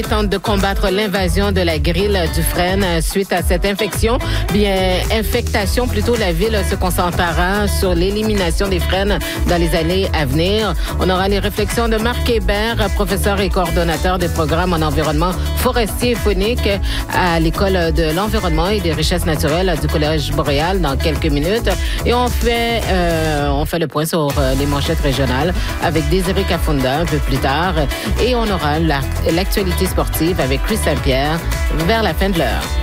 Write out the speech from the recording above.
Tente de combattre l'invasion de la grille du frêne suite à cette infection. Infectation plutôt, la ville se concentrera sur l'élimination des frênes dans les années à venir. On aura les réflexions de Marc Hébert, professeur et coordonnateur des programmes en environnement forestier et faunique à l'École de l'environnement et des richesses naturelles du Collège Boréal dans quelques minutes. Et on fait le point sur les manchettes régionales avec Désiré Kafunda un peu plus tard. Et on aura l'actualité sportive avec Chris Saint-Pierre vers la fin de l'heure.